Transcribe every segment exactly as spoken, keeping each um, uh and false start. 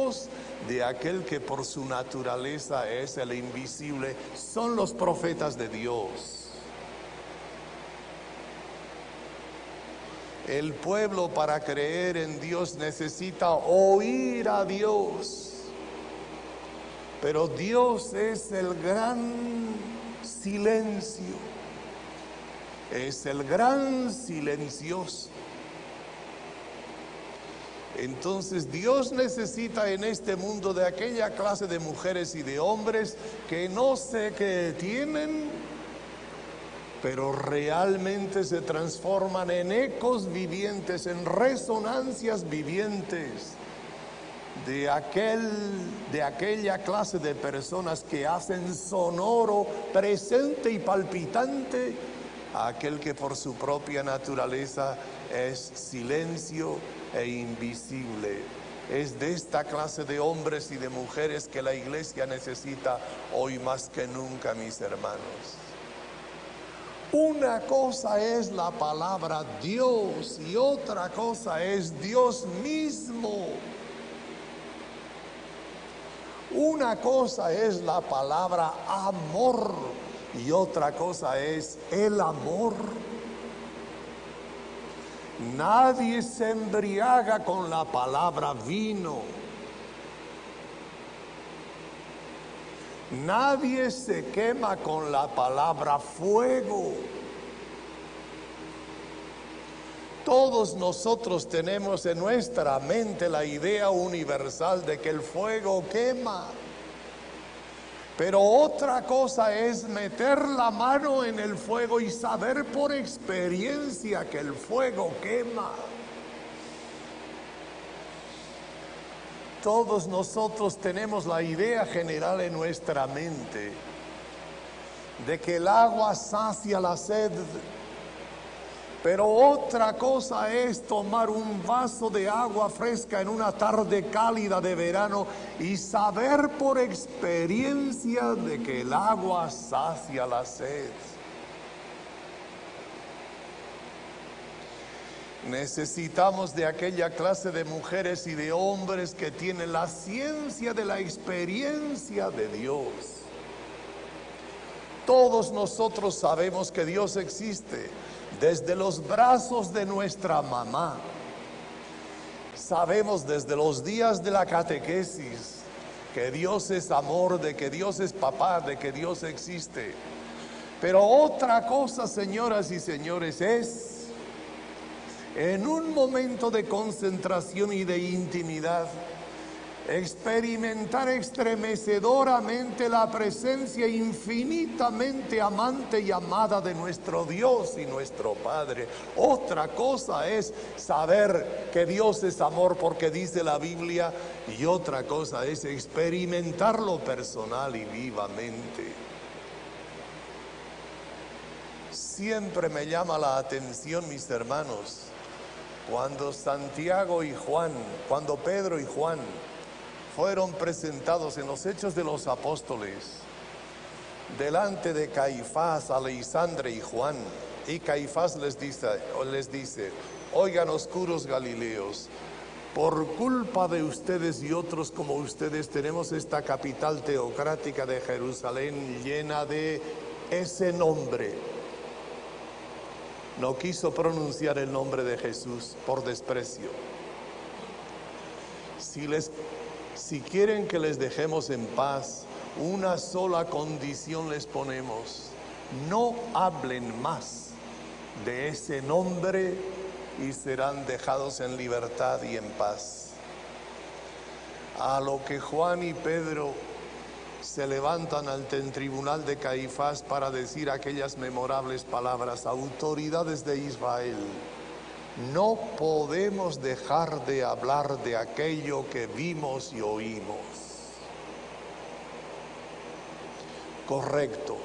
hijos de aquel que por su naturaleza es el invisible, son los profetas de Dios. El pueblo para creer en Dios necesita oír a Dios. Pero Dios es el gran silencio, es el gran silencioso. Entonces Dios necesita en este mundo de aquella clase de mujeres y de hombres que no sé qué tienen, pero realmente se transforman en ecos vivientes, en resonancias vivientes de aquel, de aquella clase de personas que hacen sonoro, presente y palpitante a aquel que por su propia naturaleza es silencio e invisible. Es de esta clase de hombres y de mujeres que la iglesia necesita hoy más que nunca, mis hermanos. Una cosa es la palabra Dios y otra cosa es Dios mismo. Una cosa es la palabra amor y otra cosa es el amor. Nadie se embriaga con la palabra vino. Nadie se quema con la palabra fuego. Todos nosotros tenemos en nuestra mente la idea universal de que el fuego quema. Pero otra cosa es meter la mano en el fuego y saber por experiencia que el fuego quema. Todos nosotros tenemos la idea general en nuestra mente de que el agua sacia la sed. Pero otra cosa es tomar un vaso de agua fresca en una tarde cálida de verano y saber por experiencia de que el agua sacia la sed. Necesitamos de aquella clase de mujeres y de hombres que tienen la ciencia de la experiencia de Dios. Todos nosotros sabemos que Dios existe. Desde los brazos de nuestra mamá, sabemos desde los días de la catequesis que Dios es amor, de que Dios es papá, de que Dios existe. Pero otra cosa, señoras y señores, es en un momento de concentración y de intimidad, experimentar estremecedoramente la presencia infinitamente amante y amada de nuestro Dios y nuestro Padre. Otra cosa es saber que Dios es amor porque dice la Biblia, y otra cosa es experimentarlo personal y vivamente. Siempre me llama la atención, mis hermanos, cuando Santiago y Juan, cuando Pedro y Juan fueron presentados en los Hechos de los Apóstoles delante de Caifás, Aleisandre y Juan, y Caifás les dice, les dice, oigan, oscuros Galileos, por culpa de ustedes y otros como ustedes tenemos esta capital teocrática de Jerusalén llena de ese nombre. No quiso pronunciar el nombre de Jesús por desprecio. Si les Si quieren que les dejemos en paz, una sola condición les ponemos: no hablen más de ese nombre y serán dejados en libertad y en paz. A lo que Juan y Pedro se levantan ante el tribunal de Caifás para decir aquellas memorables palabras: autoridades de Israel, no podemos dejar de hablar de aquello que vimos y oímos. Correcto.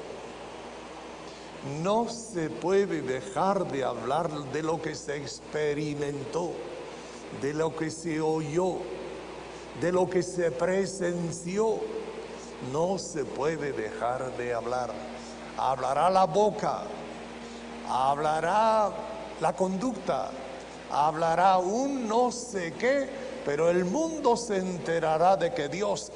No se puede dejar de hablar de lo que se experimentó, de lo que se oyó, de lo que se presenció. No se puede dejar de hablar. Hablará la boca, hablará la conducta, hablará un no sé qué, Pero el mundo se enterará de que Dios